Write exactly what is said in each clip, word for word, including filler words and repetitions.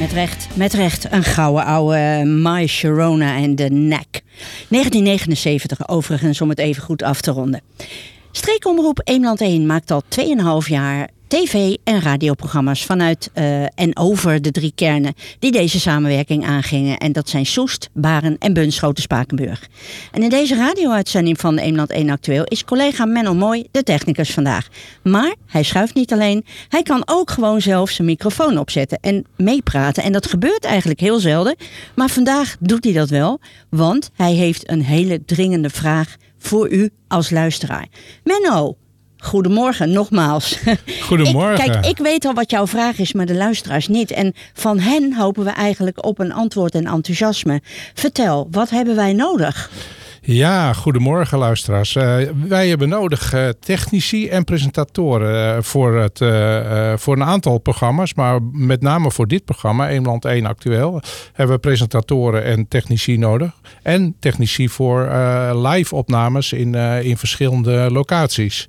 Met recht, met recht. Een gouden oude My Sharona en de Knack. negentien negenenzeventig overigens, om het even goed af te ronden. Streekomroep Eemland één maakt al twee komma vijf jaar tv- en radioprogramma's vanuit uh, en over de drie kernen die deze samenwerking aangingen. En dat zijn Soest, Baren en Bunschoten-Spakenburg. En in deze radio-uitzending van Eemland één Actueel is collega Menno Mooi de technicus vandaag. Maar hij schuift niet alleen. Hij kan ook gewoon zelf zijn microfoon opzetten en meepraten. En dat gebeurt eigenlijk heel zelden. Maar vandaag doet hij dat wel, want hij heeft een hele dringende vraag voor u als luisteraar. Menno, goedemorgen, nogmaals. Goedemorgen. Ik, kijk, ik weet al wat jouw vraag is, maar de luisteraars niet. En van hen hopen we eigenlijk op een antwoord en enthousiasme. Vertel, wat hebben wij nodig? Ja, goedemorgen luisteraars. Uh, wij hebben nodig uh, technici en presentatoren uh, voor, het, uh, uh, voor een aantal programma's. Maar met name voor dit programma, Eemland één Actueel, hebben we presentatoren en technici nodig. En technici voor uh, live opnames in, uh, in verschillende locaties.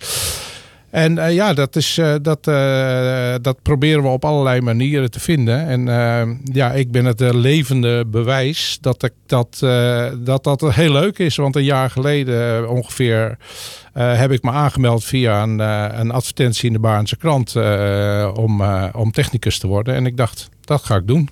En uh, ja, dat, is, uh, dat, uh, dat proberen we op allerlei manieren te vinden. En uh, ja, ik ben het uh, levende bewijs dat, ik dat, uh, dat dat heel leuk is. Want een jaar geleden uh, ongeveer uh, heb ik me aangemeld via een, uh, een advertentie in de Baarnse krant uh, om, uh, om technicus te worden. En ik dacht, dat ga ik doen.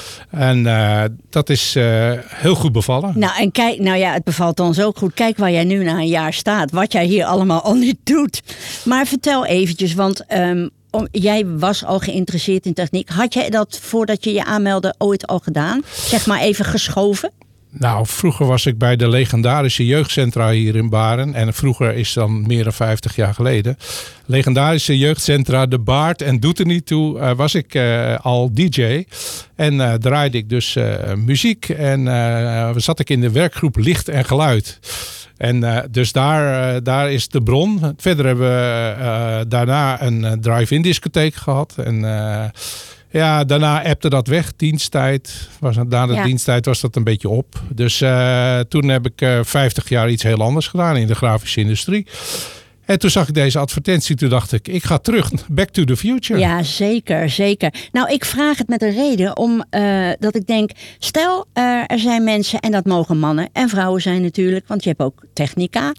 En uh, dat is uh, heel goed bevallen. Nou, en kijk, nou ja, het bevalt ons ook goed. Kijk waar jij nu na een jaar staat. Wat jij hier allemaal al niet doet. Maar vertel eventjes, want um, om, jij was al geïnteresseerd in techniek. Had jij dat voordat je je aanmeldde ooit al gedaan? Zeg maar even geschoven? Nou, vroeger was ik bij de legendarische jeugdcentra hier in Baren. En vroeger is dan meer dan vijftig jaar geleden. Legendarische jeugdcentra De Baard en Doet er niet toe uh, was ik uh, al D J. En uh, draaide ik dus uh, muziek. En uh, zat ik in de werkgroep Licht en Geluid. En uh, dus daar, uh, daar is de bron. Verder hebben we uh, daarna een uh, drive-in discotheek gehad. En uh, ja, daarna appte dat weg. Diensttijd. Was, na de ja. diensttijd was dat een beetje op. Dus uh, toen heb ik uh, vijftig jaar iets heel anders gedaan in de grafische industrie. En toen zag ik deze advertentie. Toen dacht ik, ik ga terug. Back to the future. Ja, zeker, zeker. Nou, ik vraag het met een reden. Om uh, dat ik denk, stel uh, er zijn mensen, en dat mogen mannen en vrouwen zijn natuurlijk. Want je hebt ook technica.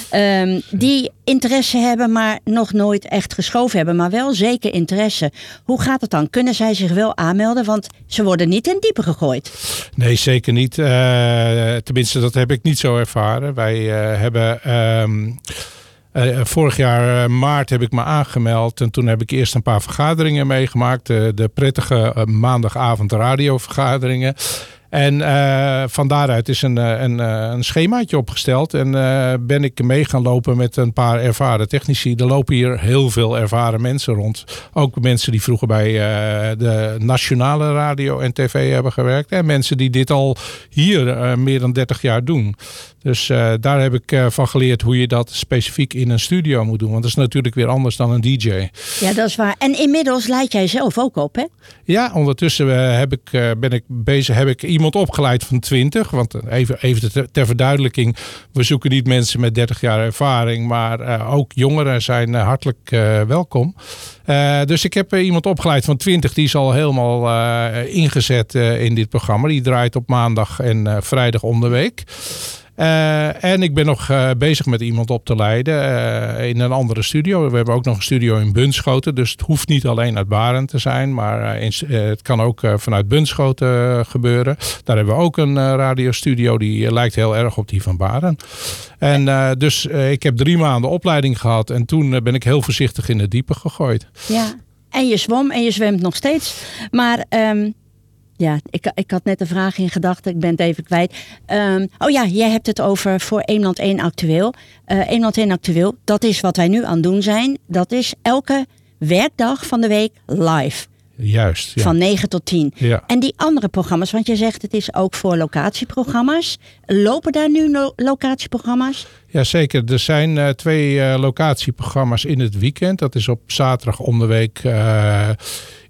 Um, die interesse hebben, maar nog nooit echt geschoven hebben. Maar wel zeker interesse. Hoe gaat het dan? Kunnen zij zich wel aanmelden? Want ze worden niet in diepe gegooid. Nee, zeker niet. Uh, tenminste, dat heb ik niet zo ervaren. Wij uh, hebben... Um, Uh, vorig jaar uh, maart heb ik me aangemeld en toen heb ik eerst een paar vergaderingen meegemaakt. Uh, de prettige uh, maandagavond radiovergaderingen. En uh, van daaruit is een, een, een schemaatje opgesteld. En uh, ben ik mee gaan lopen met een paar ervaren technici. Er lopen hier heel veel ervaren mensen rond. Ook mensen die vroeger bij uh, de nationale radio en tv hebben gewerkt. En mensen die dit al hier uh, meer dan dertig jaar doen. Dus uh, daar heb ik uh, van geleerd hoe je dat specifiek in een studio moet doen. Want dat is natuurlijk weer anders dan een D J. Ja, dat is waar. En inmiddels leid jij zelf ook op, hè? Ja, ondertussen uh, heb ik, uh, ben ik bezig, heb ik iemand opgeleid van twintig. Want even, even ter, ter verduidelijking, we zoeken niet mensen met dertig jaar ervaring. Maar uh, ook jongeren zijn uh, hartelijk uh, welkom. Uh, dus ik heb uh, iemand opgeleid van twintig. Die is al helemaal uh, ingezet uh, in dit programma. Die draait op maandag en uh, vrijdag om de week. Uh, en ik ben nog uh, bezig met iemand op te leiden uh, in een andere studio. We hebben ook nog een studio in Bunschoten. Dus het hoeft niet alleen uit Baren te zijn. Maar uh, in, uh, het kan ook uh, vanuit Bunschoten uh, gebeuren. Daar hebben we ook een uh, radiostudio. Die uh, lijkt heel erg op die van Baren. En uh, dus uh, ik heb drie maanden opleiding gehad. En toen uh, ben ik heel voorzichtig in het diepe gegooid. Ja, en je zwom en je zwemt nog steeds. Maar... Um... Ja, ik, ik had net een vraag in gedachten. Ik ben het even kwijt. Um, oh ja, jij hebt het over voor Eemland één Actueel. Uh, Eemland één Actueel, dat is wat wij nu aan het doen zijn. Dat is elke werkdag van de week live. Juist. Ja. Van negen tot tien. Ja. En die andere programma's, want je zegt het is ook voor locatieprogramma's. Lopen daar nu lo- locatieprogramma's? Jazeker, er zijn uh, twee uh, locatieprogramma's in het weekend. Dat is op zaterdag om de week uh,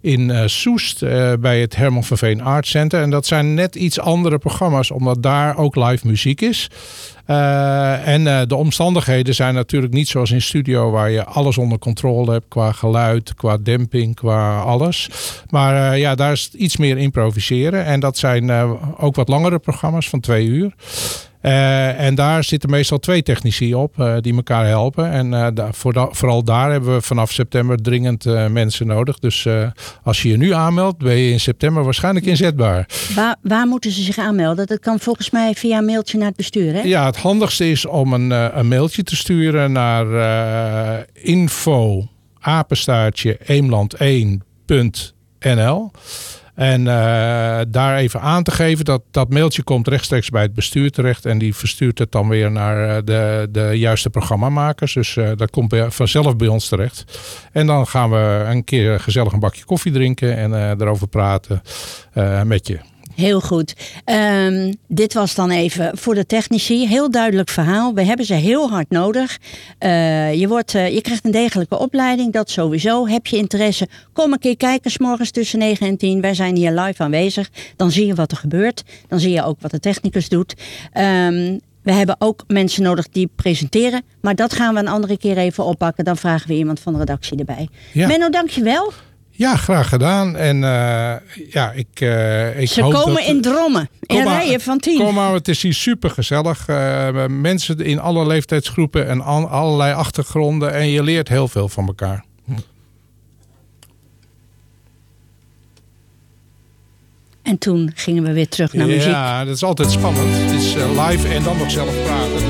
in uh, Soest uh, bij het Herman van Veen Art Center. En dat zijn net iets andere programma's, omdat daar ook live muziek is. Uh, en uh, de omstandigheden zijn natuurlijk niet zoals in studio, waar je alles onder controle hebt qua geluid, qua demping, qua alles. Maar uh, ja, daar is iets meer improviseren. En dat zijn uh, ook wat langere programma's van twee uur. Uh, en daar zitten meestal twee technici op uh, die elkaar helpen. En uh, da- voor da- vooral daar hebben we vanaf september dringend uh, mensen nodig. Dus uh, als je je nu aanmeldt, ben je in september waarschijnlijk inzetbaar. Waar, waar moeten ze zich aanmelden? Dat kan volgens mij via een mailtje naar het bestuur, hè? Ja, het handigste is om een, uh, een mailtje te sturen naar uh, info apenstaartje eemland één punt n l. En uh, daar even aan te geven dat dat mailtje komt rechtstreeks bij het bestuur terecht. En die verstuurt het dan weer naar de, de juiste programmamakers. Dus uh, dat komt bij, vanzelf bij ons terecht. En dan gaan we een keer gezellig een bakje koffie drinken en uh, erover praten uh, met je. Heel goed. Um, dit was dan even voor de technici. Heel duidelijk verhaal. We hebben ze heel hard nodig. Uh, je, wordt, uh, je krijgt een degelijke opleiding. Dat sowieso. Heb je interesse? Kom een keer kijken. 's Morgens tussen negen en tien. Wij zijn hier live aanwezig. Dan zie je wat er gebeurt. Dan zie je ook wat de technicus doet. Um, we hebben ook mensen nodig die presenteren. Maar dat gaan we een andere keer even oppakken. Dan vragen we iemand van de redactie erbij. Ja. Menno, dank je wel. Ja, graag gedaan. En uh, ja, ik, uh, ik Ze hoop komen dat, in Drommen. In rijen van tien. Kom maar, het is hier super gezellig. Uh, mensen in alle leeftijdsgroepen en an, allerlei achtergronden. En je leert heel veel van elkaar. En toen gingen we weer terug naar muziek. Ja, dat is altijd spannend. Het is uh, live en dan nog zelf praten.